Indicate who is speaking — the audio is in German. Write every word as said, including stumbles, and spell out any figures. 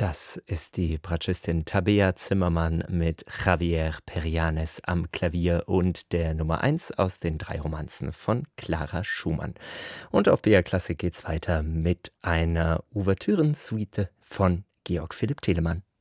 Speaker 1: Das ist die Bratschistin Tabea Zimmermann mit Javier Perianes am Klavier und der Nummer eins aus den drei Romanzen von Clara Schumann. Und auf B R Klassik geht's weiter mit einer Ouvertürensuite von Georg Philipp Telemann.